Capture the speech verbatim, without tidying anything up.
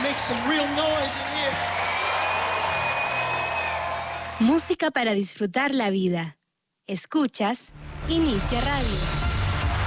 make some real noise in here. Música para disfrutar la vida. Escuchas Inicia Radio.